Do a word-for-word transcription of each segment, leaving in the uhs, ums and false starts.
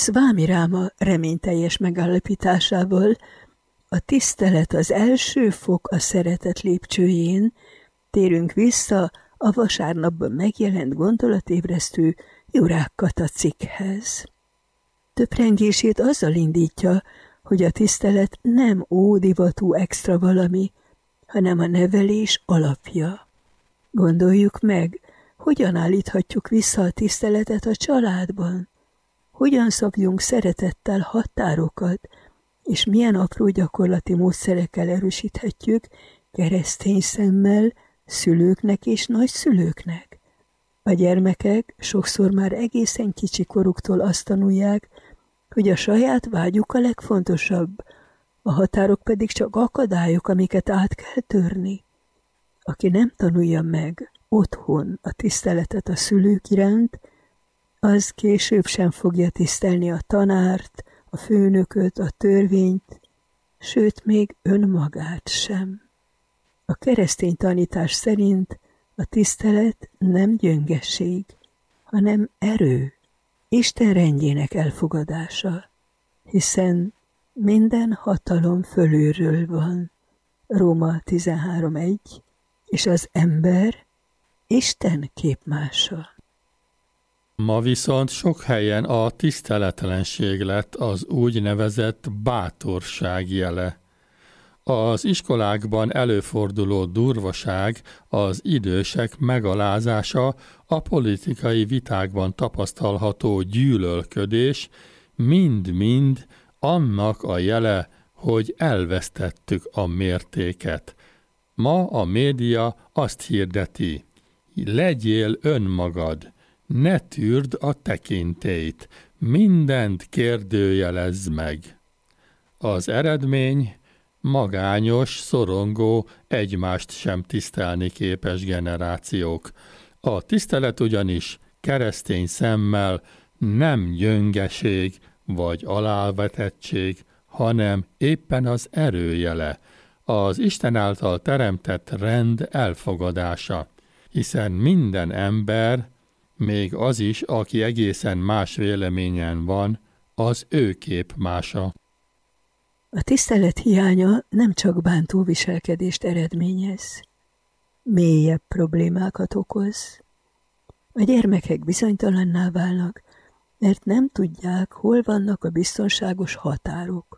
Swami Rama reményteljes megállapításával a tisztelet az első fok a szeretet lépcsőjén térünk vissza a vasárnapban megjelent gondolatébresztő Jurák Kata cikkhez. Töprengését azzal indítja, hogy a tisztelet nem ódivatú extra valami, hanem a nevelés alapja. Gondoljuk meg, hogyan állíthatjuk vissza a tiszteletet a családban, hogyan szabjunk szeretettel határokat, és milyen apró gyakorlati módszerekkel erősíthetjük keresztény szemmel szülőknek és nagyszülőknek. A gyermekek sokszor már egészen kicsi koruktól azt tanulják, hogy a saját vágyuk a legfontosabb, a határok pedig csak akadályok, amiket át kell törni. Aki nem tanulja meg otthon a tiszteletet a szülők iránt, az később sem fogja tisztelni a tanárt, a főnököt, a törvényt, sőt még önmagát sem. A keresztény tanítás szerint a tisztelet nem gyöngeség, hanem erő, Isten rendjének elfogadása, hiszen minden hatalom fölülről van. Róma tizenhárom egy, és az ember Isten képmása. Ma viszont sok helyen a tiszteletlenség lett az úgynevezett bátorság jele. Az iskolákban előforduló durvaság, az idősek megalázása, a politikai vitákban tapasztalható gyűlölködés mind-mind annak a jele, hogy elvesztettük a mértéket. Ma a média azt hirdeti: legyél önmagad, ne tűrd a tekintélyt, mindent kérdőjelezz meg. Az eredmény: magányos, szorongó, egymást sem tisztelni képes generációk. A tisztelet ugyanis keresztény szemmel nem gyöngeség vagy alávetettség, hanem éppen az erőjele, az Isten által teremtett rend elfogadása, hiszen minden ember, még az is, aki egészen más véleményen van, az ő képmása. A tisztelet hiánya nem csak bántó viselkedést eredményez, mélyebb problémákat okoz. A gyermekek bizonytalanná válnak, mert nem tudják, hol vannak a biztonságos határok.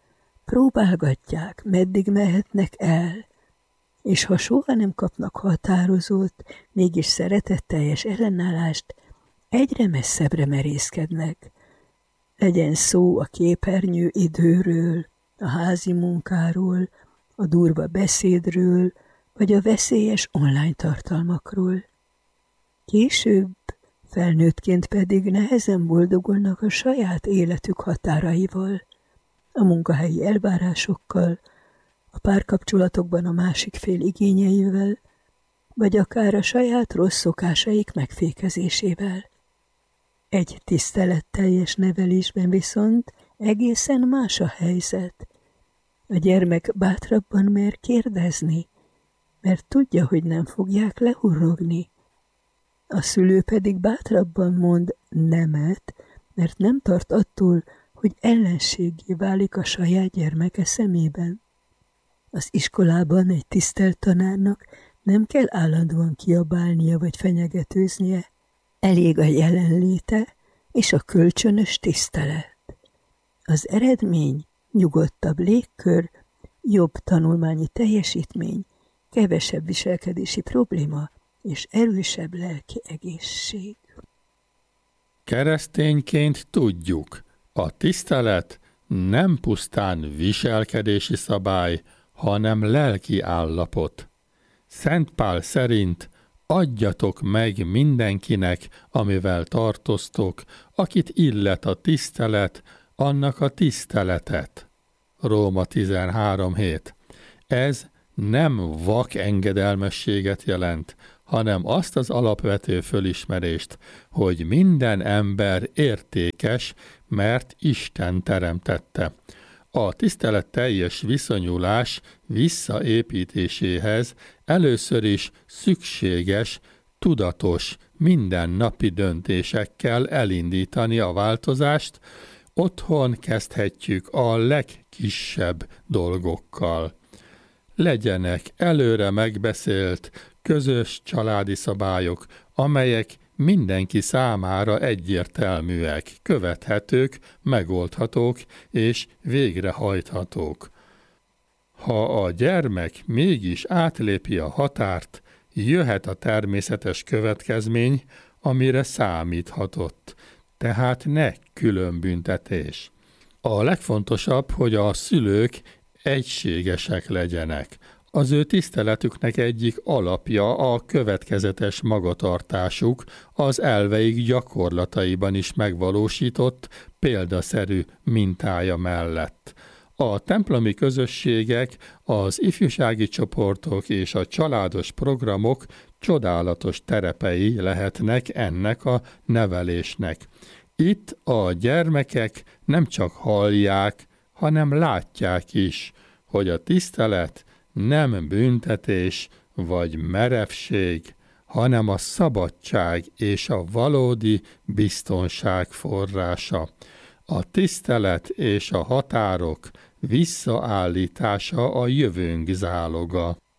Próbálgatják, meddig mehetnek el, és ha soha nem kapnak határozott, mégis szeretetteljes ellenállást, egyre messzebbre merészkednek. Legyen szó a képernyő időről, a házi munkáról, a durva beszédről, vagy a veszélyes online tartalmakról. Később, felnőttként pedig nehezen boldogulnak a saját életük határaival, a munkahelyi elvárásokkal, a párkapcsolatokban a másik fél igényeivel, vagy akár a saját rossz szokásaik megfékezésével. Egy tiszteletteljes nevelésben viszont egészen más a helyzet. A gyermek bátrabban mer kérdezni, mert tudja, hogy nem fogják lehurrogni. A szülő pedig bátrabban mond nemet, mert nem tart attól, hogy ellenséggé válik a saját gyermeke szemében. Az iskolában egy tisztelt tanárnak nem kell állandóan kiabálnia vagy fenyegetőznie, elég a jelenléte és a kölcsönös tisztelet. Az eredmény nyugodtabb légkör, jobb tanulmányi teljesítmény, kevesebb viselkedési probléma és erősebb lelki egészség. Keresztényként tudjuk, a tisztelet nem pusztán viselkedési szabály, hanem lelki állapot. Szent Pál szerint adjatok meg mindenkinek, amivel tartoztok, akit illet a tisztelet, annak a tiszteletet. Róma tizenhárom hét. Ez nem vak engedelmességet jelent, hanem azt az alapvető fölismerést, hogy minden ember értékes, mert Isten teremtette. A tisztelet teljes viszonyulás visszaépítéséhez először is szükséges, tudatos, mindennapi döntésekkel elindítani a változást, Otthon kezdhetjük a legkisebb dolgokkal. Legyenek előre megbeszélt, közös családi szabályok, amelyek mindenki számára egyértelműek, követhetők, megoldhatók és végrehajthatók. Ha a gyermek mégis átlépi a határt, jöhet a természetes következmény, amire számíthatott, tehát ne különbüntetés. A legfontosabb, hogy a szülők egységesek legyenek. Az ő tiszteletüknek egyik alapja a következetes magatartásuk, az elveik gyakorlataiban is megvalósított, példaszerű mintája mellett. A templomi közösségek, az ifjúsági csoportok és a családos programok csodálatos terepei lehetnek ennek a nevelésnek. Itt a gyermekek nem csak hallják, hanem látják is, hogy a tisztelet nem büntetés vagy merevség, hanem a szabadság és a valódi biztonság forrása. A tisztelet és a határok visszaállítása a jövőnk záloga.